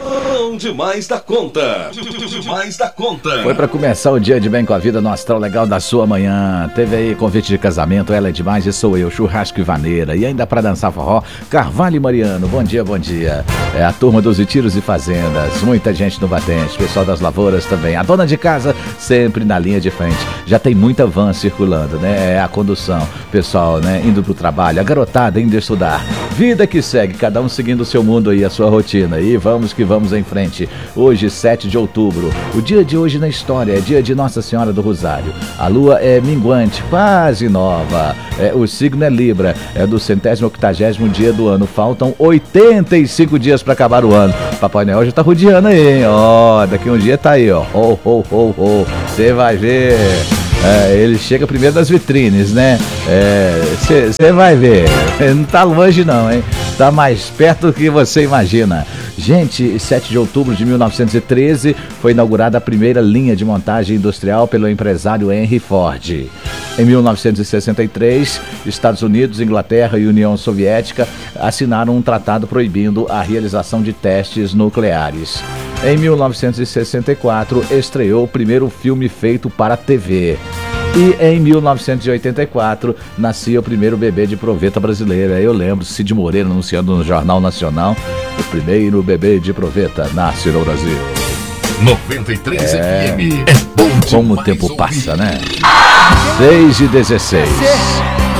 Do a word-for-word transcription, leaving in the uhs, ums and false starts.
Bom demais da conta. Demais da conta. Foi pra começar o dia de bem com a vida no astral legal da sua manhã. Teve aí convite de casamento, ela é demais e sou eu, churrasco e vaneira. E ainda pra dançar forró, Carvalho e Mariano. Bom dia, bom dia. É a turma dos Retiros e Fazendas. Muita gente no batente, pessoal das lavouras também. A dona de casa sempre na linha de frente. Já tem muita van circulando, né? É a condução. Pessoal, né? Indo pro trabalho. A garotada indo estudar. Vida que segue, cada um seguindo o seu mundo aí, a sua rotina. E vamos que vamos em frente. Hoje, sete de outubro. O dia de hoje na história é dia de Nossa Senhora do Rosário. A lua é minguante, quase nova. É, o signo é Libra. É do centésimo octagésimo dia do ano. Faltam oitenta e cinco dias para acabar o ano. Papai Noel já tá rodeando aí, hein? Ó, daqui um dia tá aí, ó. Ho, ho, ho, ho. Você vai ver. É, ele chega primeiro das vitrines, né? Você é, vai ver. Não tá longe não, hein? Tá mais perto do que você imagina. Gente, sete de outubro de mil novecentos e treze foi inaugurada a primeira linha de montagem industrial pelo empresário Henry Ford. Em mil novecentos e sessenta e três, Estados Unidos, Inglaterra e União Soviética assinaram um tratado proibindo a realização de testes nucleares. Em mil novecentos e sessenta e quatro, estreou o primeiro filme feito para a T V. E em mil novecentos e oitenta e quatro, nascia o primeiro bebê de proveta brasileira. Eu lembro, Cid Moreira anunciando no Jornal Nacional, o primeiro bebê de proveta nasce no Brasil. noventa e três é... F M é bom demais. Como o tempo passa, né? seis e dezesseis.